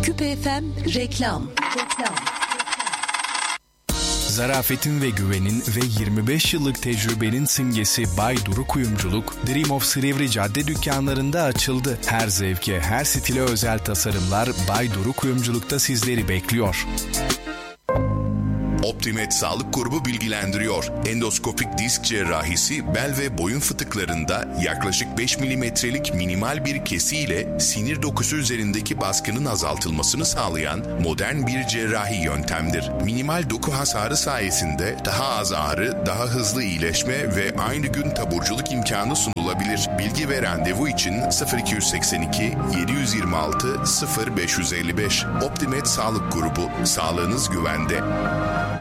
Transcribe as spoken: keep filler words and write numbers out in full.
Küpe F M reklam. Reklam. Zarafetin ve güvenin ve yirmi beş yıllık tecrübenin simgesi Bay Duru Kuyumculuk, Dream of Silivri cadde dükkanlarında açıldı. Her zevke, her stile özel tasarımlar Bay Duru Kuyumculuk'ta sizleri bekliyor. Optimed Sağlık Grubu bilgilendiriyor. Endoskopik disk cerrahisi bel ve boyun fıtıklarında yaklaşık beş milimetrelik minimal bir kesiyle sinir dokusu üzerindeki baskının azaltılmasını sağlayan modern bir cerrahi yöntemdir. Minimal doku hasarı sayesinde daha az ağrı, daha hızlı iyileşme ve aynı gün taburculuk imkanı sunulabilir. Bilgi ve randevu için sıfır iki seksen iki yedi yirmi altı sıfır beş elli beş. Optimed Sağlık Grubu, sağlığınız güvende.